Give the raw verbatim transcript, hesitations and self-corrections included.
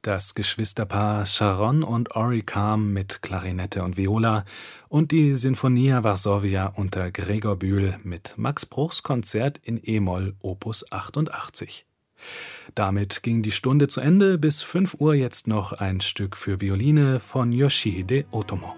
das Geschwisterpaar Sharon und Ori Kam mit Klarinette und Viola und die Sinfonia Varsovia unter Gregor Bühl mit Max Bruchs Konzert in e-Moll Opus achtundachtzig. Damit ging die Stunde zu Ende. Bis fünf Uhr jetzt noch ein Stück für Violine von Yoshihide Otomo.